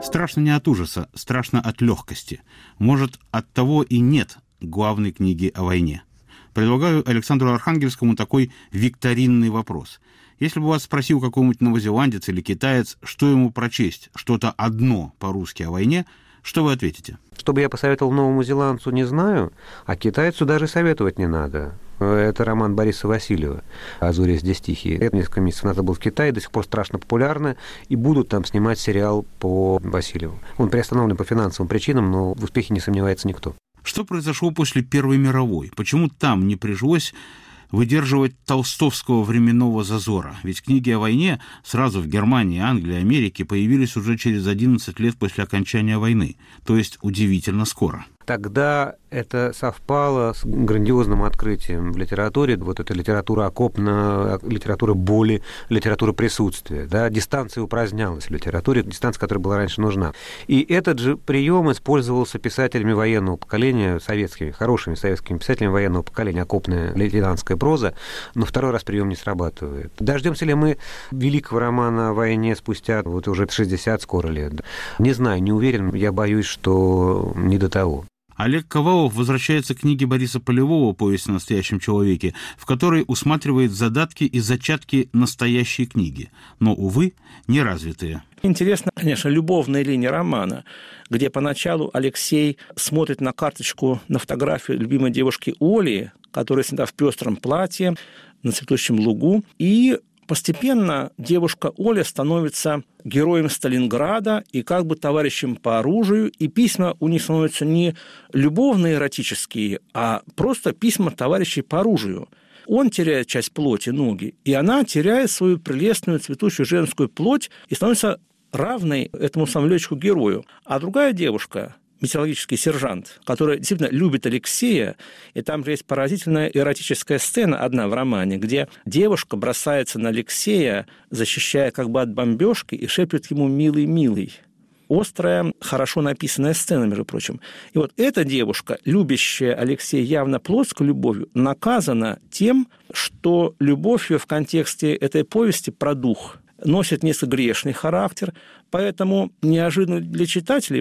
Страшно не от ужаса, страшно от легкости. Может, от того и нет главной книги о войне. Предлагаю Александру Архангельскому такой викторинный вопрос. Если бы вас спросил какой-нибудь новозеландец или китаец, что ему прочесть, что-то одно по-русски о войне, что вы ответите? Что бы я посоветовал новому зеландцу, не знаю, а китайцу даже советовать не надо. Это роман Бориса Васильева «А зори здесь тихие». Это несколько месяцев назад был в Китае, до сих пор страшно популярно, и будут там снимать сериал по Васильеву. Он приостановлен по финансовым причинам, но в успехе не сомневается никто. Что произошло после Первой мировой? Почему там не пришлось выдерживать толстовского временного зазора? Ведь книги о войне сразу в Германии, Англии, Америке появились уже через 11 лет после окончания войны, то есть удивительно скоро. Тогда это совпало с грандиозным открытием в литературе, вот эта литература окопна, литература боли, литература присутствия, да, дистанция упразднялась в литературе, дистанция, которая была раньше нужна. И этот же прием использовался писателями военного поколения, советскими, хорошими советскими писателями военного поколения, окопная лейтенантская проза, но второй раз прием не срабатывает. Дождемся ли мы великого романа о войне спустя вот уже 60 скоро лет? Не знаю, не уверен, я боюсь, что не до того. Олег Ковалов возвращается к книге Бориса Полевого «Повесть о настоящем человеке», в которой усматривает задатки и зачатки настоящей книги, но, увы, неразвитые. Интересно, конечно, любовная линия романа, где поначалу Алексей смотрит на карточку, на фотографию любимой девушки Оли, которая снята в пестром платье на цветущем лугу, и постепенно девушка Оля становится героем Сталинграда и как бы товарищем по оружию, и письма у них становятся не любовно-эротические, а просто письма товарищей по оружию. Он теряет часть плоти, ноги, и она теряет свою прелестную цветущую женскую плоть и становится равной этому самому летчику-герою. А другая девушка, метеорологический сержант, который действительно любит Алексея, и там же есть поразительная эротическая сцена одна в романе, где девушка бросается на Алексея, защищая как бы от бомбежки, и шепчет ему «милый, милый». Острая, хорошо написанная сцена, между прочим. И вот эта девушка, любящая Алексея явно плотской любовью, наказана тем, что любовь ее в контексте этой повести про дух носит несколько грешный характер, поэтому неожиданно для читателей